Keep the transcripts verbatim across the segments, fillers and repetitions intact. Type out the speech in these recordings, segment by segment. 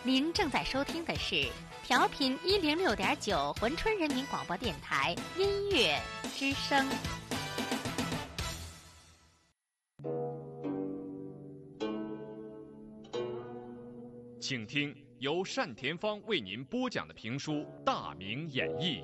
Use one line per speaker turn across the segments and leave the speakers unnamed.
您正在收听的是调频一零六点九珲春人民广播电台音乐之声。
请听由单田芳为您播讲的评书《大明演义》。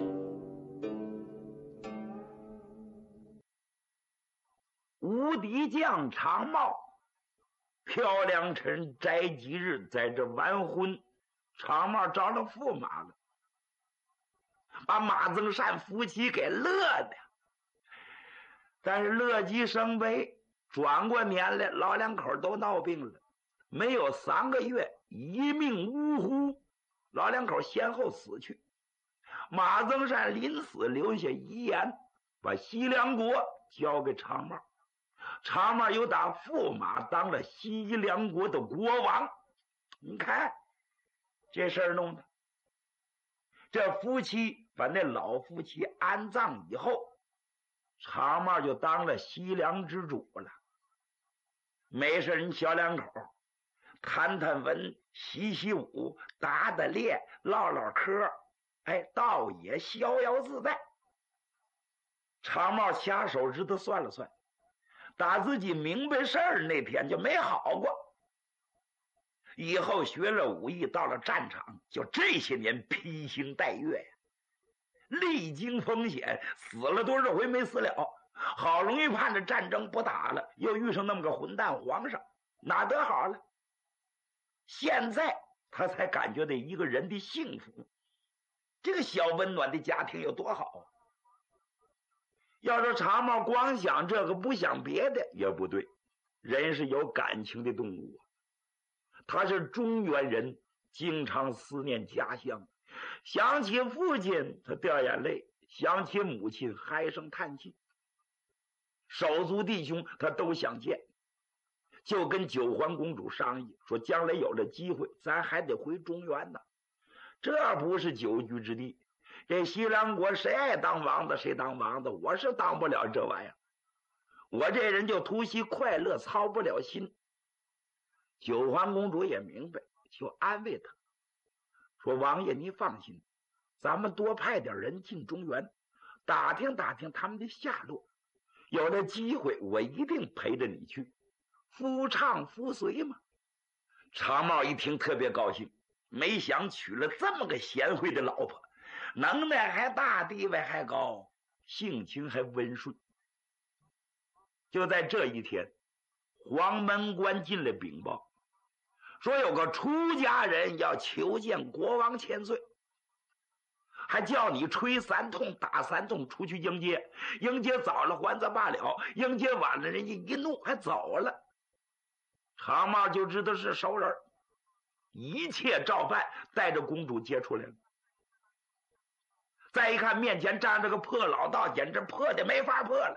无敌将长茂，漂亮趁斋吉日在这完婚，长茂找了驸马了，把马增善夫妻给乐的。但是乐极生悲，转过年来老两口都闹病了，没有三个月一命呜呼，老两口先后死去。马增善临死留下遗言，把西凉国交给长茂，长茂又打驸马当了西凉国的国王。你看这事儿弄的，这夫妻把那老夫妻安葬以后，长茂就当了西凉之主了。没事人小两口谈谈文，习习武，打打猎，唠唠嗑，哎，倒也逍遥自在。长茂掐手指头算了算，打自己明白事儿那天就没好过。以后学了武艺，到了战场，就这些年披星戴月呀，历经风险，死了多少回没死了，好容易盼着战争不打了，又遇上那么个混蛋皇上，哪得好了？现在他才感觉到一个人的幸福，这个小温暖的家庭有多好啊！要说长茂光想这个不想别的也不对，人是有感情的动物啊。他是中原人，经常思念家乡，想起父亲他掉眼泪，想起母亲唉声叹气，手足弟兄他都想见。就跟九环公主商议说，将来有了机会咱还得回中原呢，这不是久居之地。这西凉国谁爱当王子谁当王子，我是当不了这玩意儿，我这人就图惜快乐，操不了心。九环公主也明白，就安慰他说，王爷你放心，咱们多派点人进中原，打听打听他们的下落，有了机会我一定陪着你去，夫唱夫随嘛。长茂一听特别高兴，没想娶了这么个贤惠的老婆，能耐还大，地位还高，性情还温顺。就在这一天，黄门关进了禀报，说有个出家人要求见国王千岁，还叫你吹三通打三通出去迎接，迎接早了还则罢了，迎接晚了人家一怒还走了。长茂就知道是熟人，一切照办，带着公主接出来了。再一看面前站着个破老道，简直破的没法破了，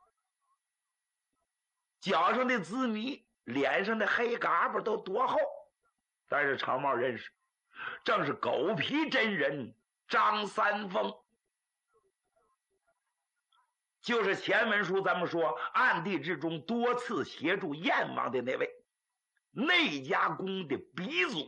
脚上的滋泥，脸上的黑嘎巴都多厚。但是长茂认识，正是狗皮真人张三丰，就是前文书咱们说暗地之中多次协助燕王的那位内家公的鼻祖。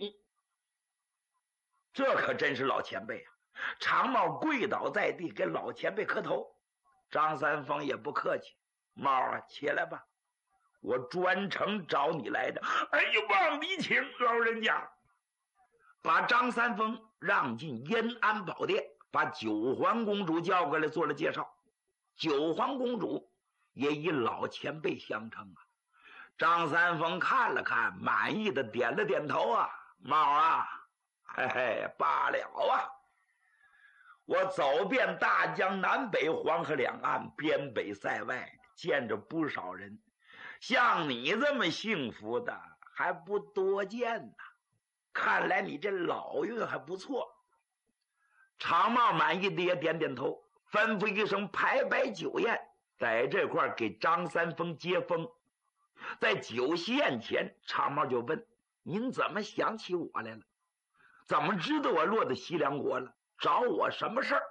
这可真是老前辈啊！长茂跪倒在地给老前辈磕头，张三丰也不客气，茂啊，起来吧，我专程找你来的。哎呦，望你请，老人家。把张三丰让进延安宝殿，把九环公主叫过来做了介绍。九环公主也以老前辈相称啊。张三丰看了看，满意的点了点头啊，茂啊，嘿嘿，罢了啊。我走遍大江南北黄河两岸，边北塞外，见着不少人，像你这么幸福的还不多见呢。看来你这老运还不错。长茂满意的也点点头，吩咐一声排摆酒宴，在这块给张三丰接风。在酒席宴前，长茂就问，您怎么想起我来了？怎么知道我落到西凉国了？找我什么事儿？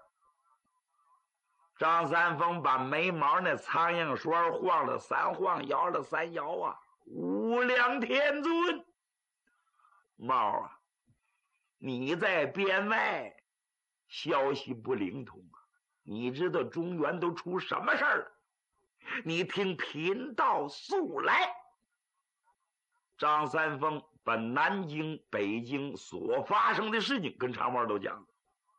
张三丰把眉毛那苍蝇栓晃了三晃，摇了三摇啊，无量天尊，猫啊， 你在边外，消息不灵通啊！你知道中原都出什么事儿了？你听贫道速来。张三丰把南京、北京所发生的事情跟长毛都讲了。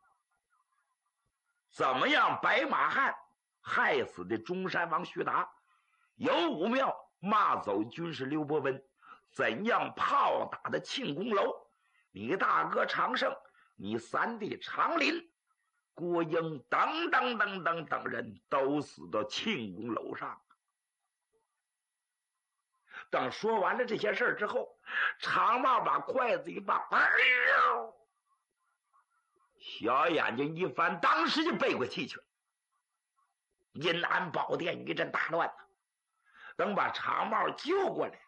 怎么样白马汉害死的中山王徐达，有武庙骂走军师刘伯温，怎样炮打的庆功楼，你大哥常胜，你三弟常林、郭英等等等等等人都死到庆功楼上。等说完了这些事儿之后，长帽把筷子一放，哎呦，小眼睛一翻，当时就背过气去了。阴安宝殿一阵大乱。等把长帽救过来，